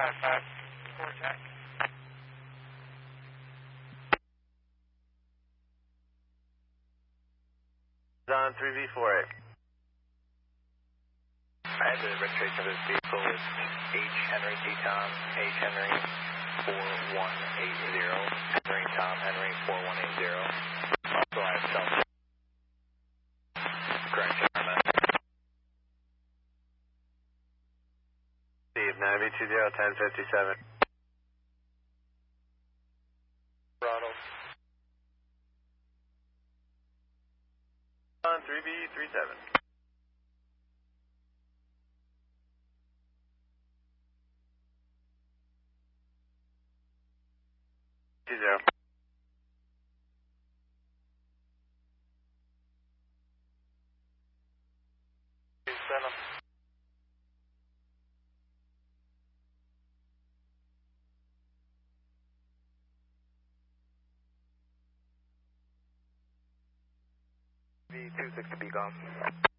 4 check. On 3B48. Alright, the registration of this vehicle is H. Henry T. Tom, H. Henry 4180, Henry Tom, Henry 4180. Also, I have self correction on that. Steve, 9B20, 1057. Ronald. On 3B37. Zero. V26 to be gone.